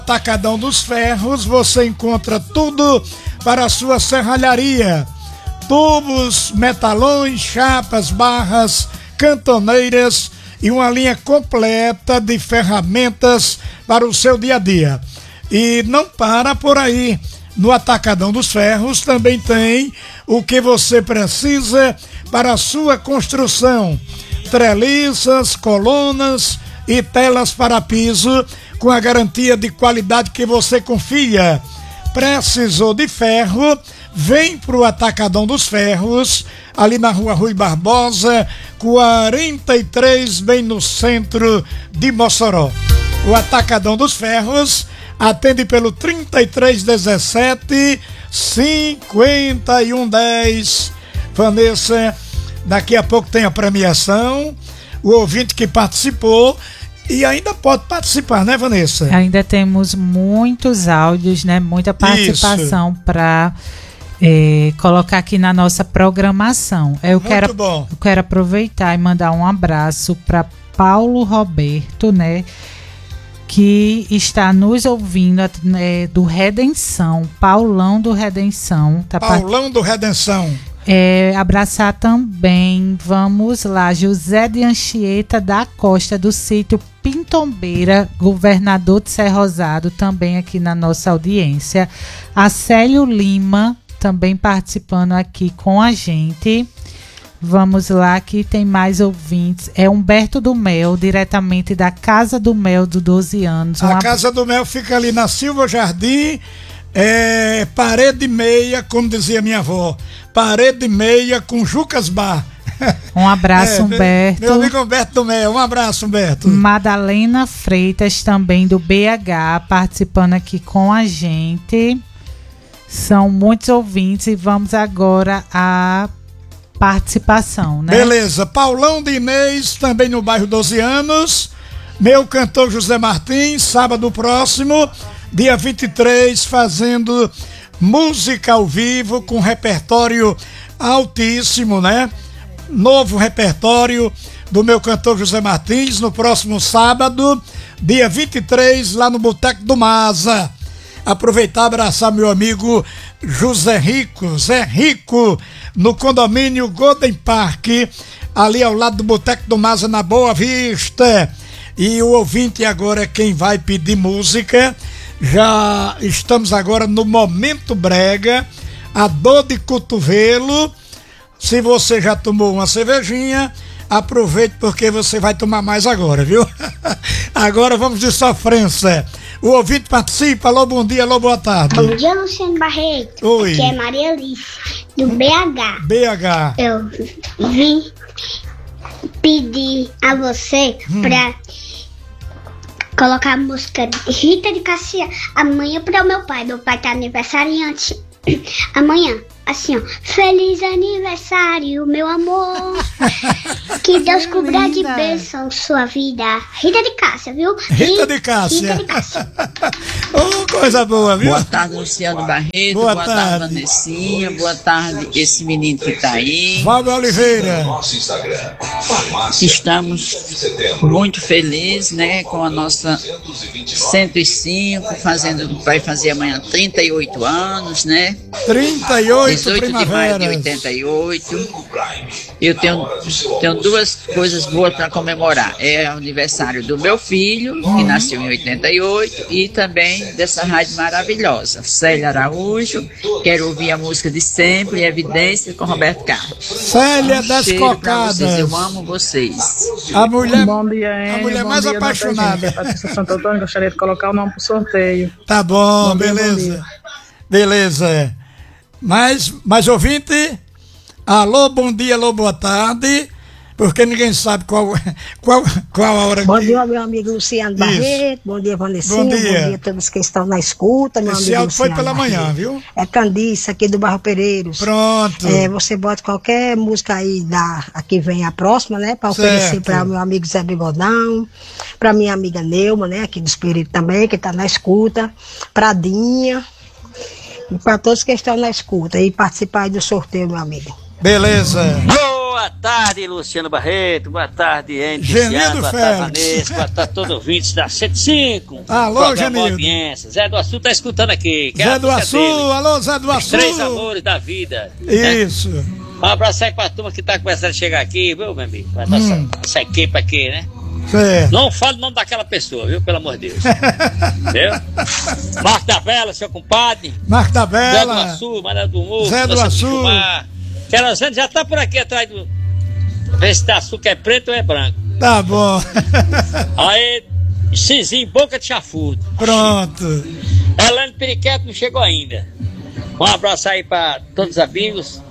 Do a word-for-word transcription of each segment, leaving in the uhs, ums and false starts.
Atacadão dos Ferros, você encontra tudo para a sua serralharia: tubos, metalões, chapas, barras, cantoneiras e uma linha completa de ferramentas para o seu dia a dia. E não para por aí. No Atacadão dos Ferros também tem o que você precisa para a sua construção: treliças, colunas e telas para piso, com a garantia de qualidade que você confia. Precisou de ferro? Vem pro Atacadão dos Ferros, ali na Rua Rui Barbosa, quarenta e três, bem no centro de Mossoró. O Atacadão dos Ferros atende pelo trinta e três dezessete, cinquenta e um dez. Vanessa, daqui a pouco tem a premiação. O ouvinte que participou e ainda pode participar, né, Vanessa? Ainda temos muitos áudios, né? Muita participação para é, colocar aqui na nossa programação. Eu Muito quero, bom. Eu quero aproveitar e mandar um abraço para Paulo Roberto, né? Que está nos ouvindo, é, do Redenção. Paulão do Redenção. Tá Paulão part... do Redenção. É, abraçar também, vamos lá, José de Anchieta da Costa, do sítio Pintombeira, governador de Serra Rosado, também aqui na nossa audiência. A Célio Lima, também participando aqui com a gente. Vamos lá, aqui tem mais ouvintes. É Humberto do Mel, diretamente da Casa do Mel, do doze anos. A Uma... Casa do Mel fica ali na Silva Jardim, é, parede meia, como dizia minha avó. Parede meia com Jucas Bar. Um abraço, é, Humberto. Meu amigo Humberto do Mel, um abraço, Humberto. Madalena Freitas, também do B H, participando aqui com a gente. São muitos ouvintes e vamos agora à participação, né? Beleza, Paulão de Inês, também no bairro doze anos. Meu cantor José Martins, sábado próximo, dia vinte e três, fazendo música ao vivo com repertório altíssimo, né? Novo repertório do meu cantor José Martins no próximo sábado, dia vinte e três, lá no Boteco do Maza. Aproveitar e abraçar meu amigo José Rico, Zé Rico, no condomínio Golden Park, ali ao lado do Boteco do Maza, na Boa Vista. E o ouvinte agora é quem vai pedir música. Já estamos agora no Momento Brega, a dor de cotovelo. Se você já tomou uma cervejinha, aproveite porque você vai tomar mais agora, viu? Agora vamos de sofrência. O ouvinte participa. Alô, bom dia, alô, boa tarde. Bom dia, Luciano Barreto. Oi. Aqui é Maria Alice, do B H. B H. Eu vim pedir a você hum. pra colocar a música Rita de Cássia amanhã para o meu pai. Meu pai tá aniversariante amanhã. Assim, ó. Feliz aniversário, meu amor. Que Deus cubra de bênção sua vida. Rita de Cássia, viu? Rita de Cássia. Rita de Cássia. Oh, coisa boa, viu? Boa tarde, Luciano Barreto. Boa, boa tarde. tarde, Vanessinha. Boa tarde, esse menino que tá aí. Valdo Oliveira. Estamos muito felizes, né, com a nossa cento e cinco, fazendo, vai fazer amanhã trinta e oito anos, né? trinta e oito dezoito de maio de oitenta e oito. Eu tenho, tenho duas coisas boas para comemorar. É o aniversário do meu filho, que nasceu em oitenta e oito, e também dessa rádio maravilhosa, Célia Araújo. Quero ouvir a música de sempre, Evidência, com Roberto Carlos. Célia das Cheiro Cocadas. Vocês, eu amo vocês. A mulher, bom dia, a mulher bom mais dia, apaixonada. A Patrícia Santo Antônio, gostaria de colocar o nome pro sorteio. Tá bom, Bom dia, beleza. bom dia. Beleza. Mas, mas ouvinte, alô, bom dia, alô, boa tarde, porque ninguém sabe qual, qual, qual a hora bom que... Bom dia, meu amigo Luciano Barreto, bom dia, Vanessinha, bom dia. Bom dia a todos que estão na escuta, meu Esse amigo áudio foi Luciano pela Barreto. manhã, viu? É Candice, aqui do Barro Pereiros. Pronto. É, você bota qualquer música aí, da, aqui vem a próxima, né, para oferecer para o meu amigo Zé Bigodão, para minha amiga Neuma, né, aqui do Espírito também, que está na escuta, Pradinha, e para todos que estão na escuta e participar aí do sorteio, meu amigo. Beleza. Boa boa tarde, Luciano Barreto. Boa tarde, Henrique. Genildo Boa tarde, Vanessa. Boa tarde, todos os ouvintes da cento e cinco. Alô, Genildo. Zé do Açu tá escutando aqui. Zé do Açu, alô, Zé do Açu. Os três amores da vida. Isso. Né? Um abraço aí pra turma que tá começando a chegar aqui, viu, meu amigo? Pra nossa, hum. nossa equipe aqui, né? Certo. Não fale o nome daquela pessoa, viu? Pelo amor de Deus. Viu? Marco da Bela, seu compadre. Marco da Bela. Zé do Açu, Mané do Morro. Zé do Açu. Querosene já tá por aqui atrás do... Vê se tá açúcar é preto ou é branco. Tá bom. Aí, Xizinho, boca de chafudo. Pronto. Helene Periquete não chegou ainda. Um abraço aí pra todos os amigos.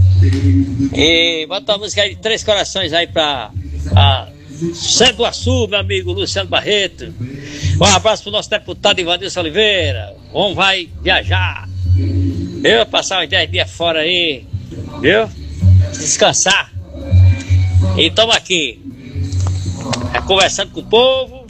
E bota uma música aí de Três Corações aí pra... pra Zé do Açu, meu amigo Luciano Barreto. Um abraço pro nosso deputado Ivanilson Oliveira. O homem vai viajar. Eu passar uns dez dias fora aí. Viu? Descansar. E estamos aqui é, conversando com o povo.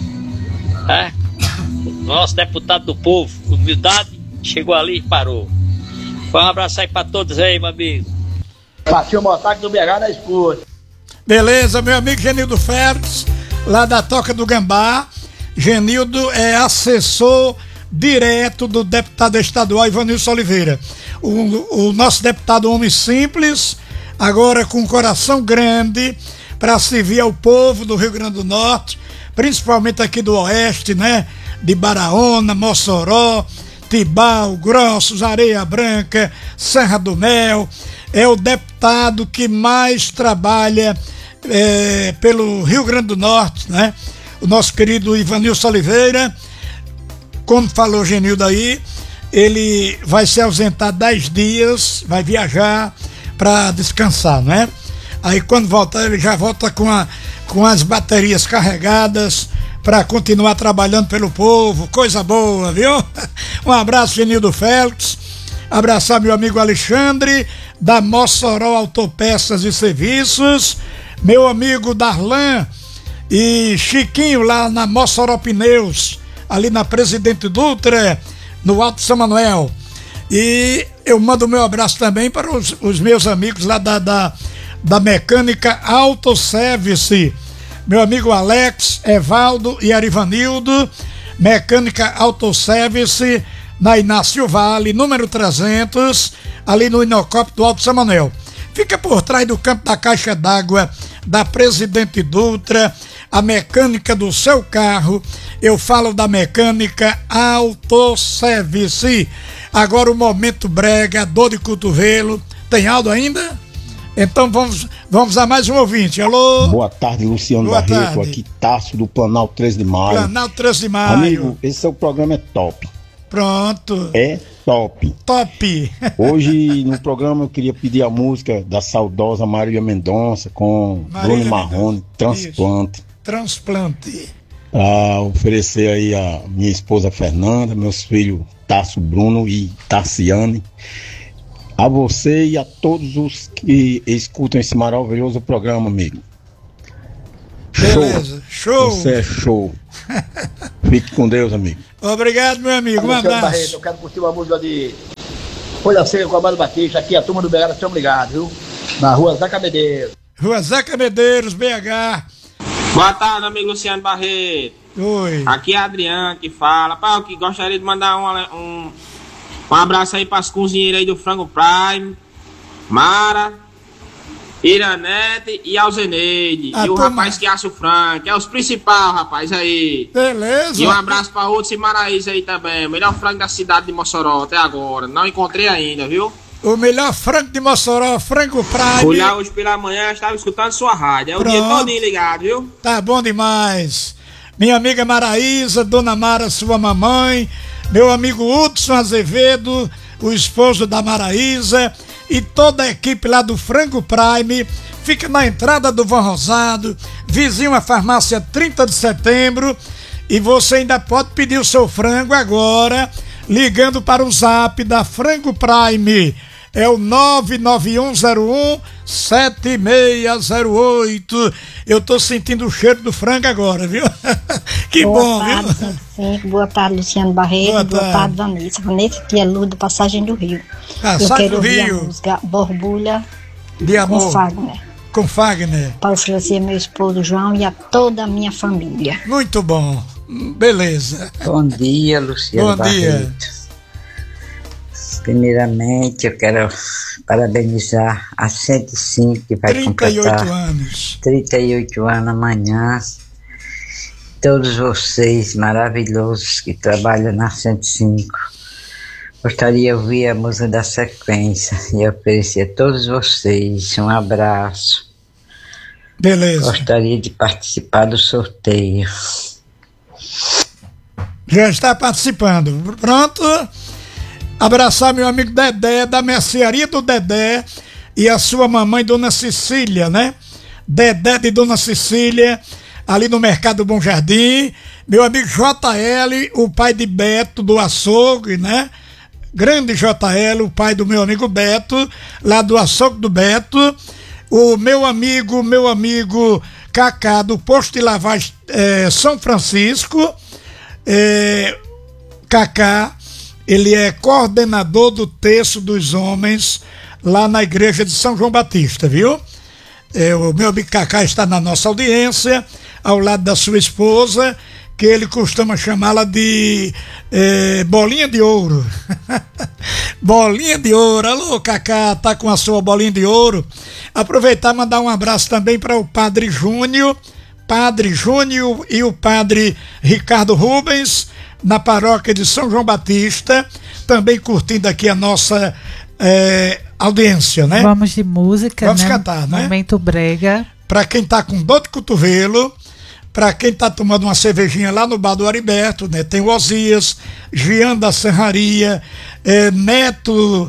É, nosso deputado do povo, humildade, chegou ali e parou. Um abraço aí pra todos aí, meu amigo. Partiu o Motac do B H da escuta. Beleza, meu amigo Genildo Félix, lá da Toca do Gambá. Genildo é assessor direto do deputado estadual Ivanilson Oliveira. O, o nosso deputado homem simples, agora com um coração grande para servir ao povo do Rio Grande do Norte, principalmente aqui do Oeste, né? De Baraúna, Mossoró, Tibau, Grossos, Areia Branca, Serra do Mel. É o deputado que mais trabalha é, pelo Rio Grande do Norte, né? O nosso querido Ivanilson Oliveira, como falou Genildo aí, ele vai se ausentar dez dias, vai viajar para descansar, né? Aí quando voltar, ele já volta com, a, com as baterias carregadas para continuar trabalhando pelo povo, coisa boa, viu? Um abraço, Genildo Félix. Abraçar meu amigo Alexandre, da Mossoró Autopeças e Serviços, meu amigo Darlan e Chiquinho lá na Mossoró Pneus, ali na Presidente Dutra, no Alto São Manuel. E eu mando meu abraço também para os, os meus amigos lá da, da, da Mecânica Autoservice, meu amigo Alex, Evaldo e Arivanildo, Mecânica Autoservice, na Inácio Vale, número trezentos, ali no Inocop do Alto São Manuel. Fica por trás do campo da caixa d'água da Presidente Dutra, a mecânica do seu carro. Eu falo da Mecânica Autoservice. Agora o momento brega, dor de cotovelo. Tem áudio ainda? Então vamos, vamos a mais um ouvinte. Alô? Boa tarde, Luciano Boa Barreto, tarde. aqui Tássio do Planalto treze de maio. Planalto treze de maio. Amigo, esse seu programa é top. Pronto. É top. Top. Hoje no programa eu queria pedir a música da saudosa Marília Mendonça com Marília Bruno Marrone, Transplante. Isso. Transplante. Pra oferecer aí a minha esposa Fernanda, meus filhos Tássio, Bruno e Tarciane. A você e a todos os que escutam esse maravilhoso programa, amigo. Beleza, show. Você é show. Fique com Deus, amigo. Obrigado, meu amigo. Um Luciano abraço. Barreto, eu quero curtir uma música de Folha Seca com Amado Batista. Aqui a turma do B H, estamos ligados, viu? Na rua Zeca Medeiros. Rua Zeca Medeiros, B H. Boa tarde, amigo Luciano Barreto. Oi. Aqui é Adriano que fala. Pá, eu que gostaria de mandar um, um, um abraço aí para as cozinheiras aí do Frango Prime, Mara, Iranete e Alzeneide. Ah, e o toma. rapaz que assa o frango, que é os principais, rapaz, aí. Beleza. E um abraço para outros e Maraíza aí também. O melhor frango da cidade de Mossoró até agora. Não encontrei ainda, viu? O melhor frango de Mossoró, Frango Prime. Fui lá hoje pela manhã, estava escutando sua rádio. É o Pronto. dia todinho ligado, viu? Tá bom demais. Minha amiga Maraíza, Dona Mara, sua mamãe, meu amigo Hudson Azevedo, o esposo da Maraíza, e toda a equipe lá do Frango Prime. Fica na entrada do Vão Rosado, vizinho à farmácia trinta de setembro, e você ainda pode pedir o seu frango agora, ligando para o zap da Frango Prime. É o nove nove um zero um sete seis zero oito. Eu tô sentindo o cheiro do frango agora, viu? Que boa bom, tarde, viu? cento e cinco. Boa tarde, Luciano Barreto. Boa Boa, tarde. tarde, Vanessa. Vanessa que é Luz da Passagem do Rio. Passagem Eu quero do ouvir Rio. a música Borbulha De amor. com Fagner. Com Fagner. Para oferecer meu esposo João e a toda a minha família. Muito bom. Beleza. Bom dia, Luciano Bom dia. Barreto. Primeiramente, eu quero parabenizar a cento e cinco, que vai trinta e oito completar anos. trinta e oito anos amanhã. Todos vocês maravilhosos que trabalham na cento e cinco. Gostaria de ouvir a música da sequência e oferecer a todos vocês um abraço. Beleza. Gostaria de participar do sorteio. Já está participando. Pronto. Abraçar meu amigo Dedé, da mercearia do Dedé, e a sua mamãe, Dona Cecília, né? Dedé de Dona Cecília, ali no Mercado Bom Jardim. Meu amigo J L, o pai de Beto, do açougue, né? Grande J L, o pai do meu amigo Beto, lá do açougue do Beto. O meu amigo, meu amigo Cacá, do posto de lavagem é, São Francisco. É, Cacá, ele é coordenador do terço dos homens lá na igreja de São João Batista, viu? É, o meu amigo Cacá está na nossa audiência, ao lado da sua esposa, que ele costuma chamá-la de é, bolinha de ouro. Bolinha de ouro. Alô, Cacá, tá com a sua bolinha de ouro. Aproveitar e mandar um abraço também para o Padre Júnior, Padre Júnior e o Padre Ricardo Rubens, na paróquia de São João Batista, também curtindo aqui a nossa é, audiência, né? Vamos de música, Vamos né? cantar, né? Momento brega. Para quem tá com dor de cotovelo, para quem tá tomando uma cervejinha lá no bar do Heriberto, né? Tem o Osias, Gian da Serraria, é, Neto,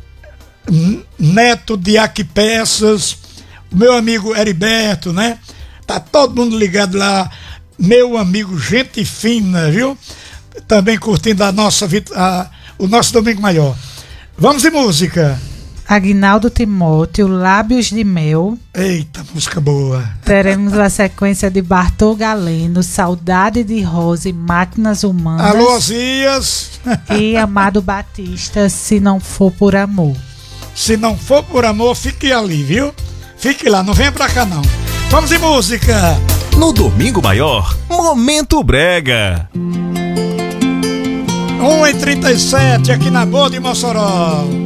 Neto de Aquipeças, o meu amigo Heriberto, né? Tá todo mundo ligado lá, meu amigo gente fina, viu? Também curtindo a nossa, a, o nosso Domingo Maior. Vamos de música. Aguinaldo Timóteo, Lábios de Mel. Eita, música boa. Teremos a sequência de Bartol Galeno, Saudade de Rosa e Máquinas Humanas. Alô, Osias. E Amado Batista, Se Não For Por Amor. Se não for por amor, fique ali, viu? Fique lá, não venha pra cá não. Vamos de música. No Domingo Maior, Momento Brega. um e trinta e sete aqui na Boa de Mossoró.